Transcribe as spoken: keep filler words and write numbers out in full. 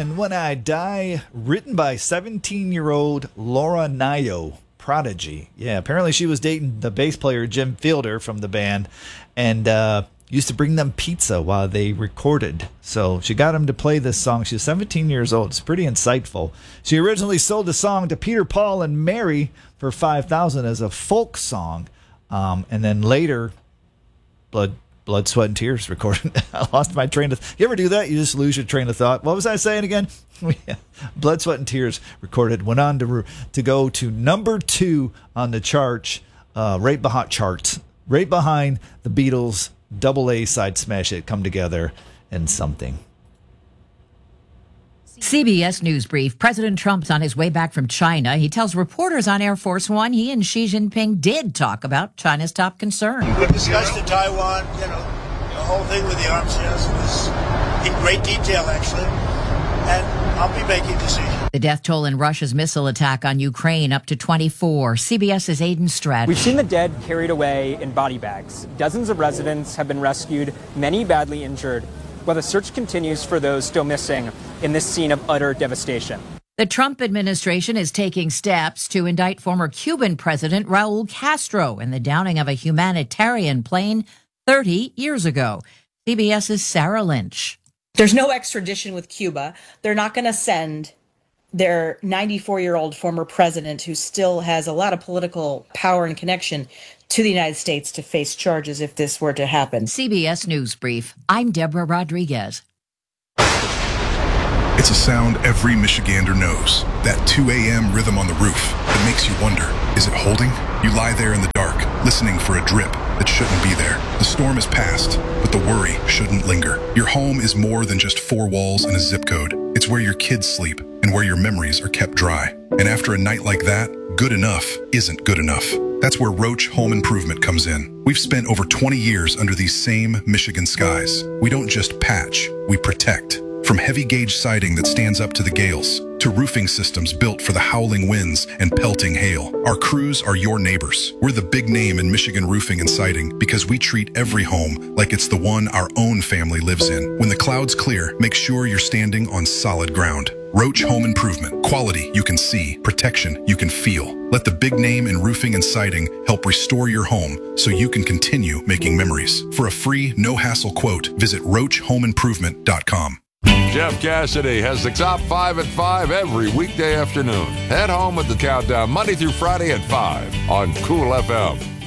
and When I Die, written by seventeen-year-old Laura Nyro, Prodigy. Yeah, apparently she was dating the bass player Jim Fielder from the band, and uh, used to bring them pizza while they recorded. So she got him to play this song. She was seventeen years old. It's pretty insightful. She originally sold the song to Peter, Paul, and Mary for five thousand dollars as a folk song, um, and then later, Blood... Blood, Sweat, and Tears recorded. I lost my train of... You ever do that? You just lose your train of thought. What was I saying again? Blood, Sweat, and Tears recorded. Went on to to go to number two on the charts, uh, right behind charts, right behind the Beatles' double A side smash hit, Come Together, and Something. C B S News Brief. President Trump's on his way back from China. He tells reporters on Air Force One he and Xi Jinping did talk about China's top concern. We discussed the Taiwan, you know, the whole thing with the arms sales was in great detail, actually, and I'll be making decisions. The death toll in Russia's missile attack on Ukraine up to twenty-four. CBS's Aidan Stratton. We've seen the dead carried away in body bags. Dozens of residents have been rescued, many badly injured, while the search continues for those still missing in this scene of utter devastation. The Trump administration is taking steps to indict former Cuban President Raul Castro in the downing of a humanitarian plane thirty years ago. CBS's Sarah Lynch. There's no extradition with Cuba. They're not going to send their ninety-four-year-old former president, who still has a lot of political power and connection, to the United States to face charges if this were to happen. C B S News Brief. I'm Deborah Rodriguez. It's a sound every Michigander knows. That two a.m. rhythm on the roof that makes you wonder, is it holding? You lie there in the dark, listening for a drip that shouldn't be there. The storm is past, but the worry shouldn't linger. Your home is more than just four walls and a zip code. It's where your kids sleep and where your memories are kept dry. And after a night like that, good enough isn't good enough. That's where Roach Home Improvement comes in. We've spent over twenty years under these same Michigan skies. We don't just patch, we protect. From heavy gauge siding that stands up to the gales, to roofing systems built for the howling winds and pelting hail, our crews are your neighbors. We're the big name in Michigan roofing and siding because we treat every home like it's the one our own family lives in. When the clouds clear, make sure you're standing on solid ground. Roach Home Improvement. Quality you can see, protection you can feel. Let the big name in roofing and siding help restore your home so you can continue making memories. For a free, no-hassle quote, visit roach home improvement dot com. Jeff Cassidy has the top five at five every weekday afternoon. Head home with the countdown Monday through Friday at five on Cool F M.